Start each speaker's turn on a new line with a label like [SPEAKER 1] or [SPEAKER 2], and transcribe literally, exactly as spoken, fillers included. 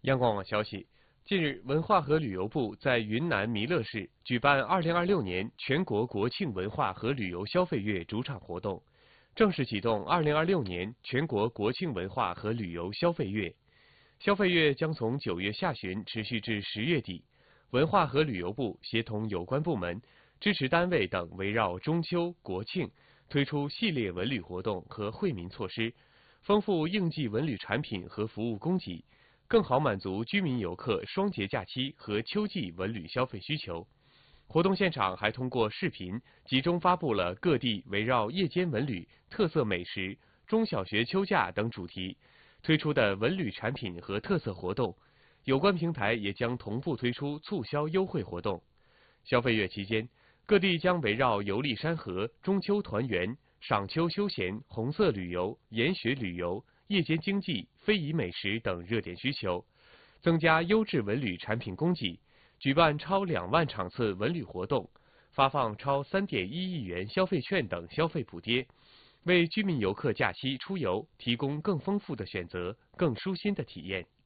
[SPEAKER 1] 央广网消息，近日，文化和旅游部在云南弥勒市举办二零二六年全国国庆文化和旅游消费月主场活动，正式启动二零二六年全国国庆文化和旅游消费月。消费月将从九月下旬持续至十月底。文化和旅游部协同有关部门、支持单位等，围绕中秋、国庆推出系列文旅活动和惠民措施，丰富应季文旅产品和服务供给，更好满足居民游客双节假期和秋季文旅消费需求。活动现场还通过视频集中发布了各地围绕夜间文旅、特色美食、中小学秋假等主题推出的文旅产品和特色活动。有关平台也将同步推出促销优惠活动。消费月期间，各地将围绕游历山河、中秋团圆、赏秋休闲、红色旅游、研学旅游、夜间经济、非遗美食等热点需求，增加优质文旅产品供给，举办超两万场次文旅活动，发放超三点一亿元消费券等消费补贴，为居民游客假期出游提供更丰富的选择、更舒心的体验。